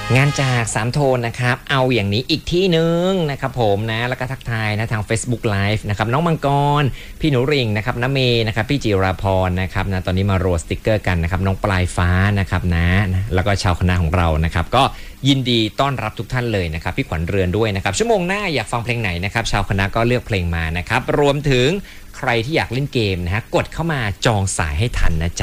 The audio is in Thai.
งานจาก3โทนนะครับเอาอย่างนี้อีกที่นึงนะครับผมนะแล้วก็ทักทายนะทาง Facebook Live นะครับน้องมังกรพี่หนูริ่งนะครับน้าเมย์นะครับพี่จิราพรนะครับนะตอนนี้มาโรสติกเกอร์กันนะครับน้องปลายฟ้านะครับนะแล้วก็ชาวคณะของเรานะครับก็ยินดีต้อนรับทุกท่านเลยนะครับพี่ขวัญเรือนด้วยนะครับชั่วโมงหน้าอยากฟังเพลงไหนนะครับชาวคณะก็เลือกเพลงมานะครับรวมถึงใครที่อยากเล่นเกมนะฮะกดเข้ามาจองสายให้ทันนะจ๊ะ